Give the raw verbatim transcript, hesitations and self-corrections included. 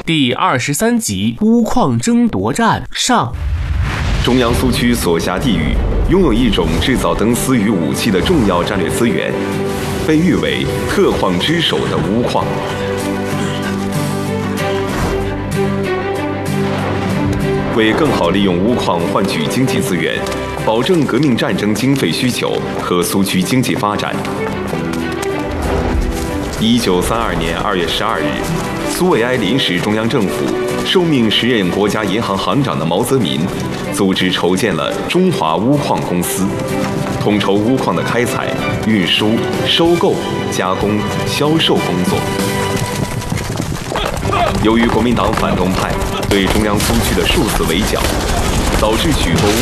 第二十三集钨矿争夺战上。 中央苏区所辖地域拥有一种制造灯丝与武器的重要战略资源，被誉为特矿之首的钨矿。为更好利用钨矿换取经济资源，保证革命战争经费需求和苏区经济发展，一九三二年二月十二日，苏维埃临时中央政府受命时任国家银行行长的毛泽民，组织筹建了中华钨矿公司，统筹钨矿的开采、运输、收购、加工、销售工作。由于国民党反动派对中央苏区的数次围剿，导致许多钨